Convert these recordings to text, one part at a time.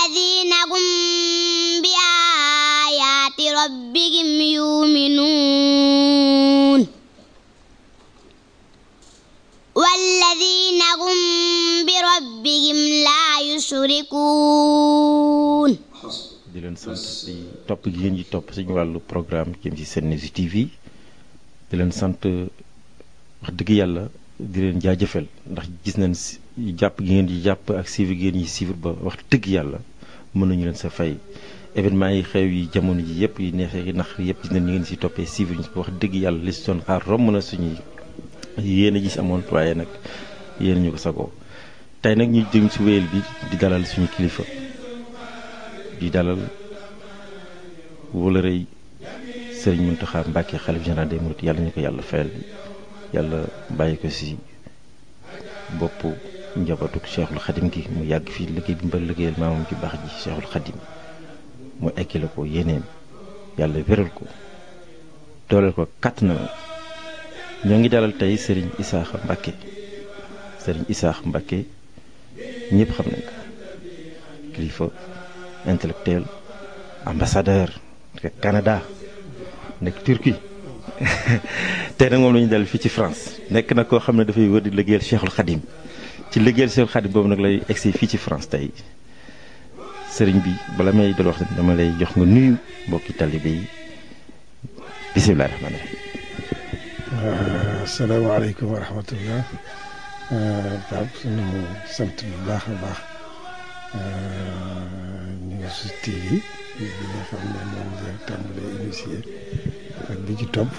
والذين هم بآيات ربهم يؤمنون والذين هم بربهم لا يشركون. di leen sant di topp gi ngeen di topp suñu wàllu programme jëm ci Senews TV di leen sant wax dëgg yàlla di leen jaajëfal ndax gis nañ jàpp gi ngeen di jàpp ak suivre gi ngeen ñi suivre ba wax dëgg yàlla mën nañu leen sa fay événement yi xew yi jamono ji yëpp yi neexee yi nax yëpp gis nañ ñi ngeen si toppee suivre ñu wax dëgg yàlla li si doon xaar romb na suñuy yéen a gis amoon waaye nag yéen ñu ko sagoo tey nag ñu jëm si wéyal bi di dalal suñu kilifa di dalal wala rëy Serigne Mountakha Mbacké xalif général des mourides yàlla ñu ko yàlla fayal yàlla bàyyi ko si boppu njabootu Cheikhul Khadim gi mu yàgg fii liggéey bi mbal liggéeyal maamam ci baax ji Cheikhul Khadim mu ekkile ko yéeneem yàlla wéral ko dooleel ko kàttanam ñoo ngi dalal tey Serigne Issakha Mbacké Serigne Issakha Mbacké ñëpp xam nañ ko kilifa intellectuel ambassadeur nekk Canada nekk Turquie tey nag moom la ñu dal fii ci France nekk nag koo xam ne dafay wër di liggéeyal Cheikhul Khadim ci liggéeyal Cheikhul Khadim boobu nag lay egsi fii ci France tey sëriñ bi bala may dal wax dama lay jox nga nuyu mbokki talibé yi bisimilah rahmaani rahim. asalaamaaleykum wa rahmatullah. Pape suñu sant bu baax a baax News TV bi nga xam ne moom nga tàmbalee initié ak bi ci topp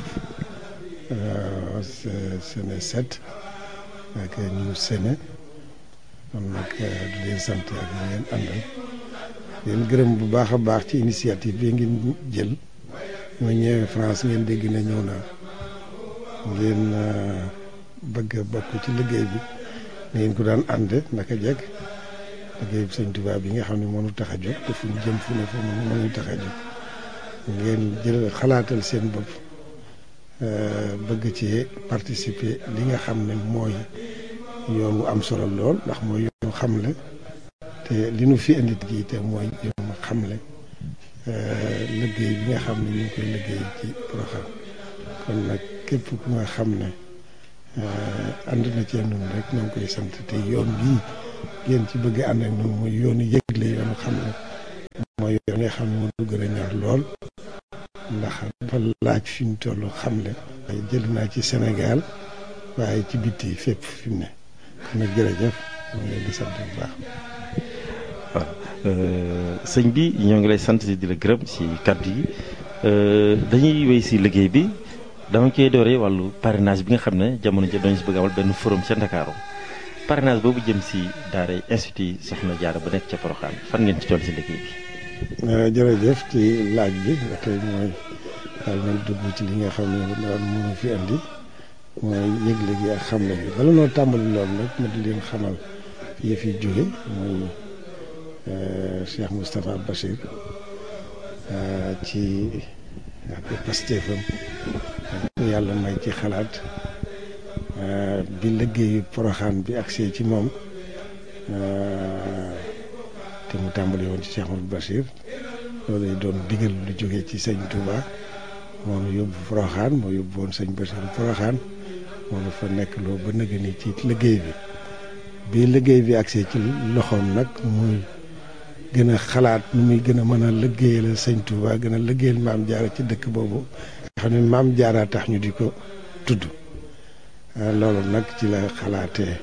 Sene 7 ak News Sene kon nag di leen sant ak ñu ngeen àndal leen gërëm bu baax a baax ci initiative bi ngeen jël ma ñëwee France ngeen dégg na ñëw naa ngeen bëgg a bokk ci liggéey bi ni ngeen ko daan ànde naka jekk liggéey bi Sëñ Tuubaa bi nga xam ne mënu tax a jóg te fu ñu jëm fu ne fu mënu tax a jóg ngeen jël xalaatal seen bopp bëgg ci participer li nga xam ne mooy yoon wu am solo lool ndax mooy yoonu xamle te li nu fi indi gi te mooy yoonu xamle liggéey bi nga xam ne ñu ngi koy liggéey ci Porokhane kon nag képp ku nga xam ne ànd na cee noonu rek ñoo ngi koy sant te yoon bii ngeen ci bëgg ànd ak noonu mooy yoonu yëgle yoonu xam ne mooy yoon nga xam ne moo du gën a ñor lool ndax dafa laaj fi mu toll xamle waaye jël naa ci Sénégal waaye ci bitti fépp fi mu ne kon nag jërëjëf ñu ngi leen di sant bu baax. waaw sëñ bi ñoo ngi lay sant di la gërëm si kàddu yi dañuy wéy si liggéey bi dama koy dooree wàllu parrainage bi nga xam ne jamono ji dañu si bëgg amal benn forum ca Ndakaaru parrainage boobu jëm si daara institut Soxna Jaara ba nekk ca Porokhane fan ngeen ci toll si liggéey bi. jërëjëf ci laaj bi ba tey mooy daal nañ dugg ci li nga xam ne daal mënu fi andi mooy yëgle gi ak xamle bi bala noo tàmbali loolu nag ma di leen xamal yëf yi jóge mooy Cheikh Moustapha Bachir ci ak pastéefam yàlla may ci xalaat bi liggéeyu Porokhane bi agsee ci moom te mu tàmbali woon ci Cheikh Mouhamadou Bachir loolu lay doon digal lu jógee ci sëñ Touba moo nu yóbbu Porokhane moo yóbbu woon sëñ Bachir Porokhane moo nu fa nekk loo ba nëgë ni ci liggéey bi liggéey bi agsee ci loxoom nag muy gën a xalaat nu muy gën a mën a liggéeyal sëñ Touba gën a liggéeyal Maam Jaara ci dëkk boobu nga xam ne Maam Jaara tax ñu di ko tudd loolu nag ci la xalaatee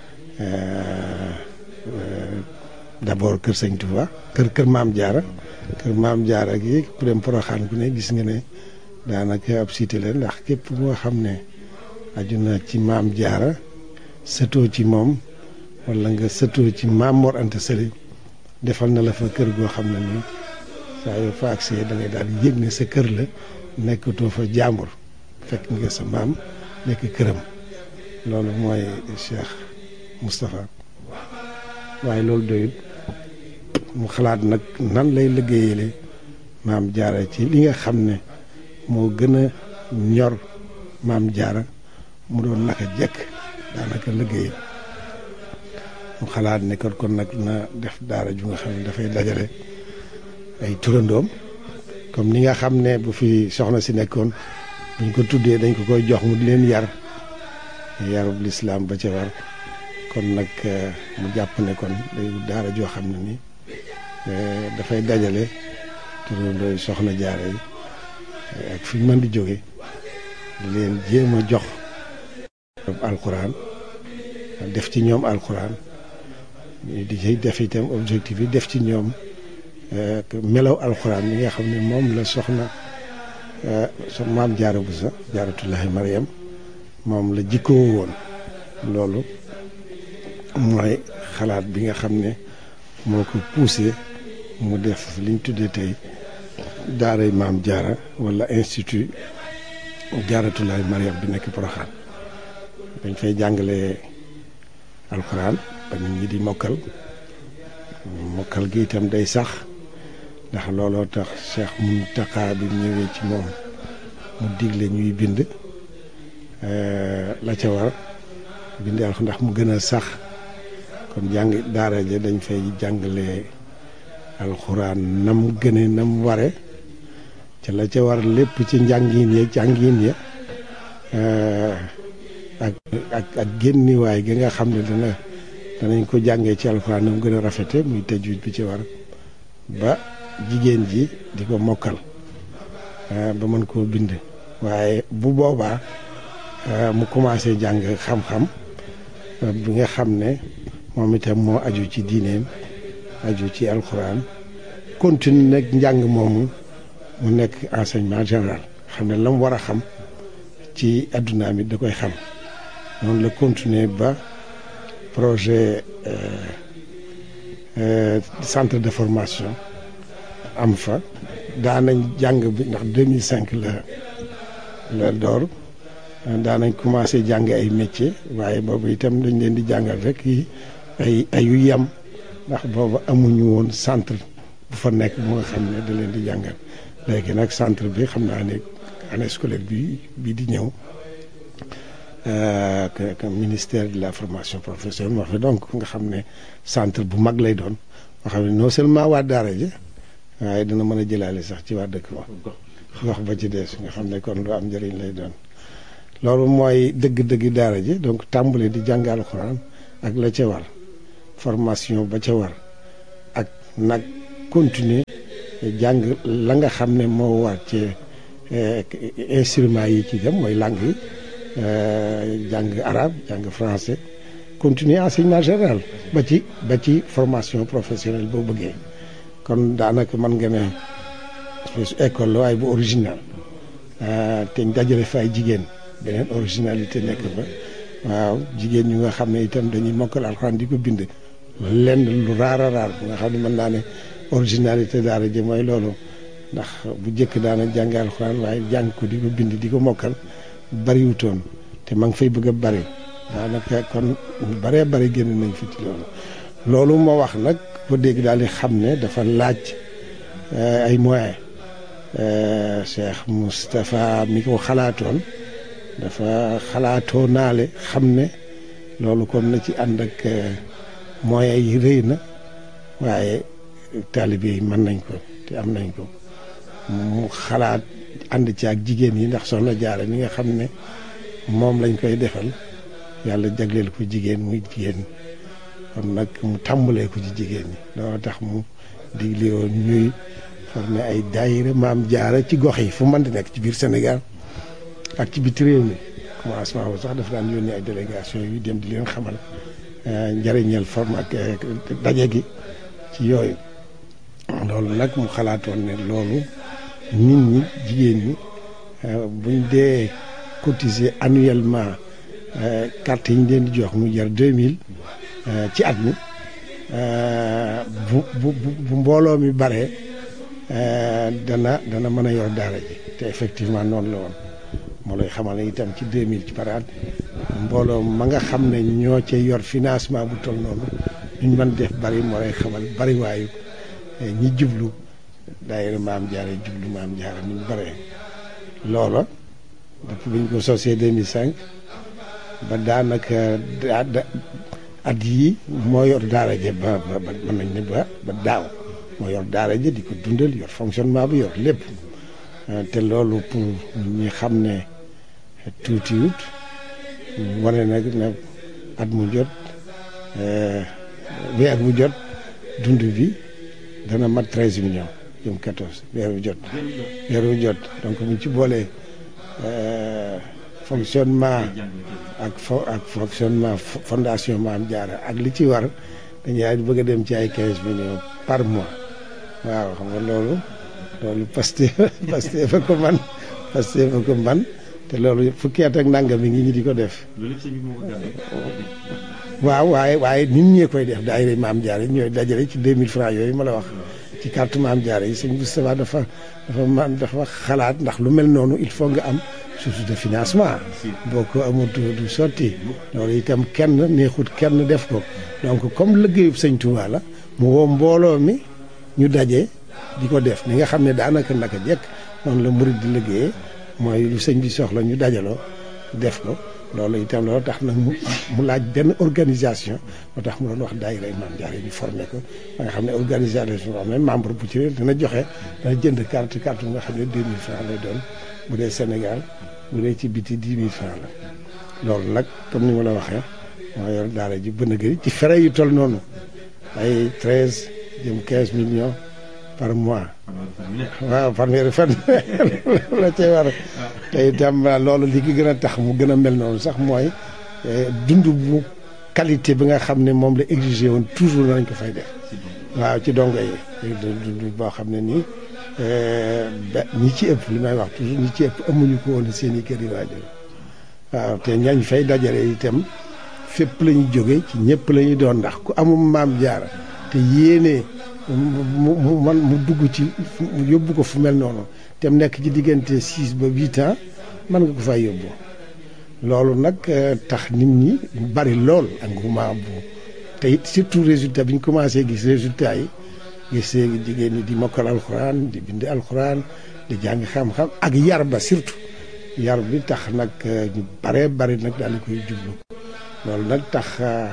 d'abord kër sëñ Touba kër Maam Jaara gi ku dem Porokhane ku ne gis nga ne daanaka ab cité la ndax képp moo xam ne aju na ci Maam Jaara sëtoo ci moom wala nga sëtoo ci Maam Mor Anta Sali defal na la fa kër goo xam ne nii saa yoo fa agsee da ngay daal di yëg ne sa kër la nekkatoo fa jàmbur fekk nga sa maam nekk këram loolu mooy Cheikh Moustapha waaye loolu doyut mu xalaat nag nan lay liggéeyale Maam Jaara ci li nga xam ne moo gën a ñor Maam Jaara mu doon naka jekk daanaka liggéeyam mu xalaat ne kon nag na def daara ju nga xam ne dafay dajale ay turandoom comme ni nga xam ne bu fi soxna si nekkoon buñ ko tuddee dañ ko koy jox mu di leen yarub lislaam ba ca war kon nag mu jàpp ne kon day daara joo xam ne ni dafay dajale turandooy soxna jaara yi ak fi ñu mën di jóge di leen jéem a jox alquran def ci ñoom alquran di ci def itam objectif yi def ci ñoom melaw alquran mi nga xam ne moom la soxna maam jaara bu sa jaaratullahi Mariam moom la jikkoo woon loolu mooy xalaat bi nga xam ne moo ko poussé mu def liñ tuddee tey daaray maam jaara wala institut jaaratullahi Mariam bi nekk Porokhane dañ fay jàngale alxuraan ba nit ñi di mokkal gi itam day sax ndax looloo tax Cheikh Mountakha bi ñëwee ci moom mu digle ñuy bind la ca war bind alxuraan ndax mu gën a sax kon jàng daara ja dañ fay jàngale alxuraan nam gëne nam ware ca la ca war lépp ci njàngin ya ak génniwaay gi nga xam ne danañ ko jàngee ci alxuraan nam gën a rafete muy tajwid bi ci war ba jigéen ji di ko mokkal ba mën koo bind waaye bu boobaa mu commencé jàng xam-xam bi nga xam ne moom itam moo aju ci diineem aju ci alxuraan continue nag njàng moomu mu nekk enseignement général xam ne la mu war a xam ci adduna mi da koy xam noonu la continuer ba projet centre de formation am fa daanañ jàng bi ndax 2005 la door daanañ commencé jàng ay métier waaye boobu itam dañ leen di jàngal rek yi ayu yam ndax boobu amuñu woon centre bu fa nekk bu nga xam ne da leen di jàngal léegi nag centre bi xam naa ne année scolaire bi di ñëw ministère de la formation professionnelle moo fi donc nga xam ne centre bu mag lay doon moo xam ne non seulement waa daara ji waaye dina mën a jëlaale sax ci waa dëkk ba gox ba ci des nga xam ne kon lu am njëriñ lay doon loolu mooy dëgg-dëgg daara ji donc tàmbale di jàng alxuraan ak la ca war formation ba ca war ak nag continuer jàng la nga xam ne moo war ci instruments yi ci dem mooy langue yi jàng arabe jàng français continuer enseignement général ba ci formation professionnelle boo bëggee kon daanaka mën nga ne école la waaye bu original te dajale fa ay jigéen beneen originalité nekk fa waaw jigéen ñu nga xam ne itam dañuy mokkal alxuraan di ko bind lenn lu raar a raar bu nga xam ne mën naa ne originalité daara ji mooy loolu ndax bu njëkk daana jàng alxuraan waaye jàng ko di ko bind di ko mokkal bariwutoon te ma ngi fay bëgg a bari daanaka kon baree bari génn nañ fi ci loolu moo wax nag ko dégg daal di xam ne dafa laaj ay moyens Cheikh Moustapha mi ko xalaatoon dafa xalaatoo naale xam ne loolu kon na ci ànd ak moyens yi rëy na waaye taalibe yi mën nañ ko te am nañ ko mu xalaat ànd ci ak jigéen yi ndax soxna Jaara mi nga xam ne moom lañ koy defal yàlla jagleel ko jigéen muy jigéen kon nag mu tàmbalee ko ci jigéen ñi loolu tax mu digle woon ñuy formé ay daayira maam Jaara ci gox yi fu mën di nekk ci biir Sénégal ak ci biti réew mi commencement bu sax dafa daan yónnee ay délégation yu dem di leen xamal njëriñal forme ak daje gi ci yooyu loolu nag mu xalaatoon ne loolu nit ñi jigéen ñi buñ dee cotiser annuellement carte yi ñu leen di jox mu jar 2000 ci at mi bu mbooloo mi bare dana mën a yor daara ji te effectivement noonu la woon moo lay xamal ne itam ci 2000 ci par at mbooloo ma nga xam ne ñoo cay yor financement bu toll noonu duñ mën def bari moo lay xamal bari waayu ñi jublu daayira maam Jaara jublu maam Jaara ni ñu bare loola depuis bi ñu ko sosee 2005 ba daanaka at yii moo yor daara ja ba mën nañ ne ba daaw moo yor daara ja di ko dundal yor fonctionnement bi yor lépp te loolu pour ñi xam ne tuutiwut wane nag ne at mu jot weer bu jot dund bi dana mat 13 millions jëm 14 weer bu jot donc buñ ci boolee fonctionnement ak fonctionnement fondation Maam Jaara ak li ci war dañuy bëgg a dem ci ay 15 millions par mois waaw xam nga loolu Pastef fa ko man te loolu fukki at ak nangam mi ngi ñi di ko def waaw waaye nit ñee koy def daayira Maam Jaara yi ñooy dajale ci 2000 francs yooyu ma la wax ci carte Maam Jaara yi sëñ Moustapha dafa xalaat ndax lu mel noonu il faut nga am source de financement boo ko amul du sotti loolu itam kenn neexut kenn def ko donc comme liggéeyub sëñ Touba la mu woo mbooloo mi ñu daje di ko def ni nga xam ne daanaka naka jekk noonu la murid di liggéeyee mooy lu sëñ bi soxla ñu dajaloo def ko loolu itam loolu tax nag mu laaj benn organisation moo tax mu doon wax daayira Maam Jaara yi ñu formé ko ba nga xam ne organisation boo xam ne membre bu ci dina joxe dana jënd carte nga xam ne 2000 francs lay doon bu dee Sénégal bu dee ci biti 10 000 francs la loolu nag comme ni ma la waxee moo yor daara ji bën a gëri ci frais yu toll noonu ay 13 jëm 15 millions par mois waaw fanweeri fan la cay war te itam loolu li ki gën a tax mu gën a mel noonu sax mooy dund bu qualité bi nga xam ne moom la exigé woon toujours nañ ko fay def waaw ci dongo yi dund boo xam ne nii ñi ci ëpp li may wax toujours ñi ci ëpp amuñu ko woon seen i kër yi waajur waaw te ñañ fay dajale itam fépp la ñu jóge ci ñëpp la ñuy doon ndax ku amul Maam Jaara te yéene mu dugg ci yóbbu ko fu mel noonu te mu nekk ci diggante 6 ba 8 ans mën nga ko fay yóbbu loolu nag tax nit ñi bari lool engouement bu te it surtout résultat bi ñu commencé gis résultat yi gis jigéen ñi di mokkal alxuraan di bind alxuraan di jàng xam-xam ak yar ba surtout yar bi tax nag ñu bari nag daal di koy jublu loolu nag tax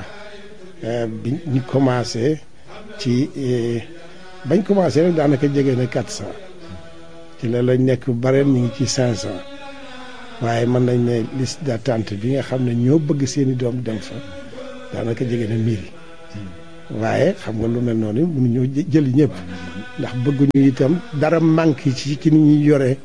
bi ñu commencé ci bañ commencé rek daanaka jege na 400 ci la lañ nekk bareen ñu ngi ci 500 waaye mën nañ ne liste d'attente bi nga xam ne ñoo bëgg seeni doom dem fa daanaka jege na 1000 waaye xam nga lu mel noonu mënuñoo jëli ñëpp ndax bëgguñu itam dara manque ci ni ñuy yoree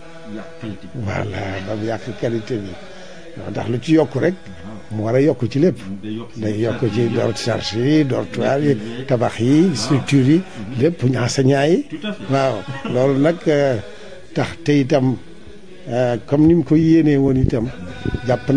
voilà ba mu yàq qualité bi ndax lu ci yokk rek mu war a yokk ci lépp day yokk ci charge yi dortoir yi tabax yi structure yi lépp enseignants yi waaw loolu nag tax te itam comme ni mu ko yéenee woon itam jàpp